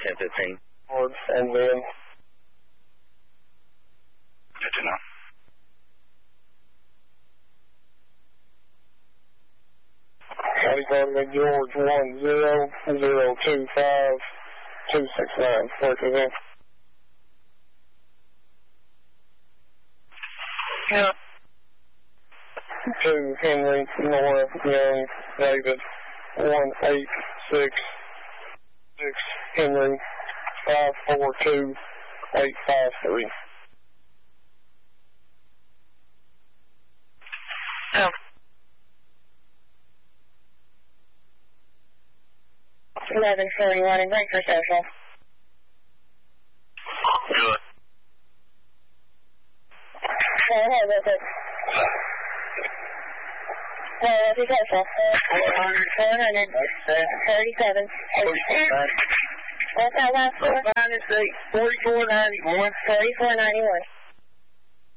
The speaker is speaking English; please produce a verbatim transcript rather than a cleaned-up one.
ten fifteen. And then. Good to know. County Government George one zero zero two five two six nine. Work again. Yeah. Two Henry Nora Young David one eight six six Henry five four two eight five three. Yeah. eleven forty-one and break for social. Good. Go ahead with it. Well, what's your social? four hundred. four hundred. thirty-seven. What's that last one? forty-four ninety-one. forty-four ninety-one.